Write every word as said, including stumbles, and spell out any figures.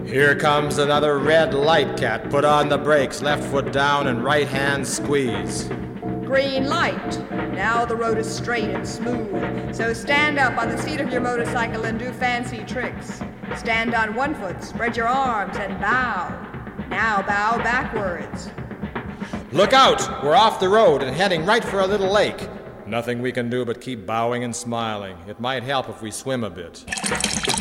Here comes another red light, Cat. Put on the brakes, left foot down and right hand squeeze. Green light. Now the road is straight and smooth, so stand up on the seat of your motorcycle and do fancy tricks. Stand on one foot, spread your arms, and bow. Now bow backwards. Look out! We're off the road and heading right for a little lake. Nothing we can do but keep bowing and smiling. It might help if we swim a bit.